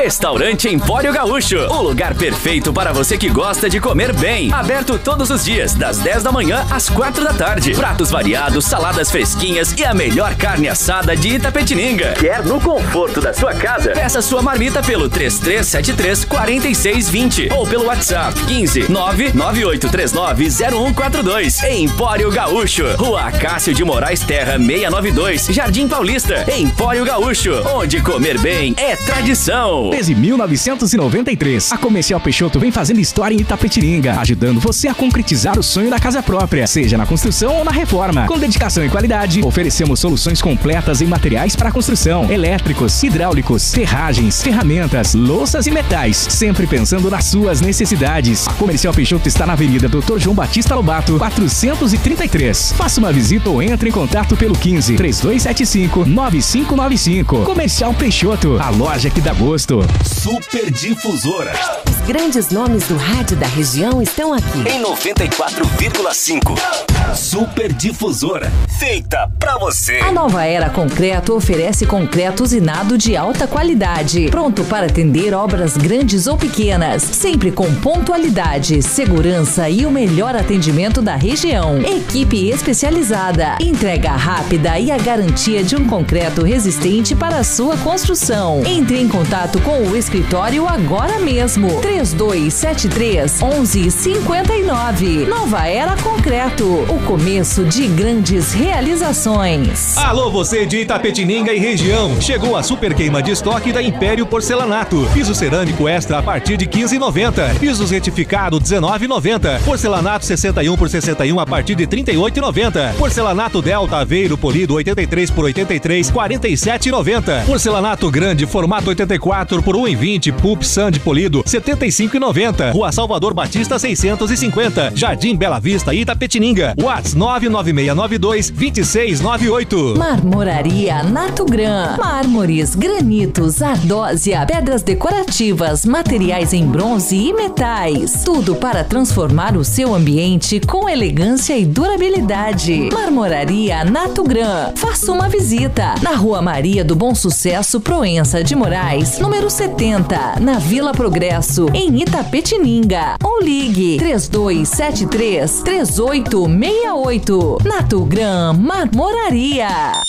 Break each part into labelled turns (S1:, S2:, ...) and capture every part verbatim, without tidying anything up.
S1: Restaurante Empório Gaúcho, o lugar perfeito para você que gosta de comer bem. Aberto todos os dias, das dez da manhã às quatro da tarde. Pratos variados, saladas fresquinhas e a melhor carne assada de Itapetininga. Quer no conforto da sua casa? Peça sua marmita pelo três três sete três, quatro seis dois zero ou pelo WhatsApp quinze, nove nove oito três nove, zero um quatro dois. Empório Gaúcho, Rua Cássio de Moraes Terra seiscentos e noventa e dois, Jardim Paulista. Empório Gaúcho, onde comer bem é tradição.
S2: Desde mil novecentos e noventa e três, a Comercial Peixoto vem fazendo história em Itapetininga, ajudando você a concretizar o sonho da casa própria, seja na construção ou na reforma. Com dedicação e qualidade, oferecemos soluções completas em materiais para construção, elétricos, hidráulicos, ferragens, ferramentas, louças e metais, sempre pensando nas suas necessidades. A Comercial Peixoto está na Avenida doutor João Batista Lobato, quatrocentos e trinta e três. Faça uma visita ou entre em contato pelo quinze, três dois sete cinco, nove cinco nove cinco. Comercial Peixoto, a loja que dá gosto.
S3: Super Difusora.
S4: Os grandes nomes do rádio da região estão aqui.
S3: Em noventa e quatro vírgula cinco. Super Difusora. Feita pra você.
S4: A Nova Era Concreto oferece concreto usinado de alta qualidade, pronto para atender obras grandes ou pequenas, sempre com pontualidade, segurança e o melhor atendimento da região. Equipe especializada, entrega rápida e a garantia de um concreto resistente para a sua construção. Entre em contato com o escritório agora mesmo. três dois sete três, onze cinquenta e nove. Nova Era Concreto, o começo de grandes realizações.
S5: Alô, você de Itapetininga e região. Chegou a super queima de estoque da Império Porcelanato. Piso cerâmico extra a partir de quinze reais e noventa centavos. Pisos retificado dezenove reais e noventa centavos. Porcelanato sessenta e um por sessenta e um a partir de trinta e oito reais e noventa centavos. Porcelanato Delta Aveiro polido oitenta e três por oitenta e três, quarenta e sete reais e noventa centavos. Porcelanato grande formato oitenta e quatro por um real e vinte centavos. Pulp Sand polido setenta e cinco reais e noventa centavos. Rua Salvador Batista seiscentos e cinquenta. Jardim Bela Vista, Itapetininga. WhatsApp nove nove seis nove dois, dois seis nove oito.
S4: Marmoraria Natugran. Mármores, granitos, ardósia, pedras decorativas, materiais em bronze e metais. Tudo para transformar o seu ambiente com elegância e durabilidade. Marmoraria Natugran. Faça uma visita na Rua Maria do Bom Sucesso, Proença de Moraes, número setenta, na Vila Progresso, em Itapetininga. Ou ligue três dois sete três, três oito seis oito. Natugran Marmoraria.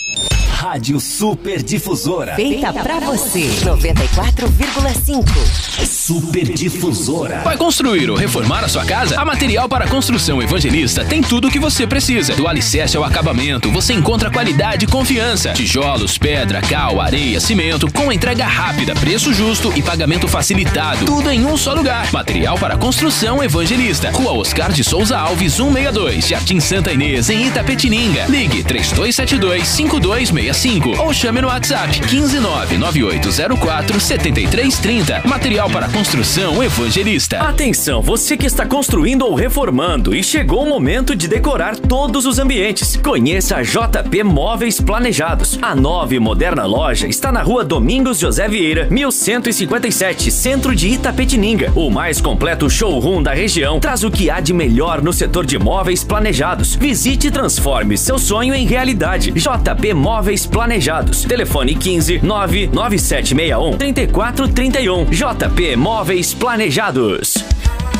S3: Rádio Super Difusora.
S4: Feita pra você. noventa e quatro vírgula cinco.
S3: Super Difusora.
S1: Vai construir ou reformar a sua casa? A Material para Construção Evangelista tem tudo o que você precisa. Do alicerce ao acabamento, você encontra qualidade e confiança. Tijolos, pedra, cal, areia, cimento, com entrega rápida, preço justo e pagamento facilitado. Tudo em um só lugar. Material para Construção Evangelista. Rua Oscar de Souza Alves, cento e sessenta e dois. Jardim Santa Inês, em Itapetininga. Ligue três dois sete dois, cinco dois seis cinco ou chame no WhatsApp quinze, nove nove oito zero quatro, sete três três zero. Material para Construção Evangelista. Atenção, você que está construindo ou reformando e chegou o momento de decorar todos os ambientes. Conheça a J P Móveis Planejados. A nova e moderna loja está na Rua Domingos José Vieira, mil cento e cinquenta e sete, centro de Itapetininga. O mais completo showroom da região traz o que há de melhor no setor de móveis planejados. Visite e transforme seu sonho em realidade. J P Móveis Planejados. Telefone quinze, nove nove sete seis um, três quatro três um. J P Móveis Planejados.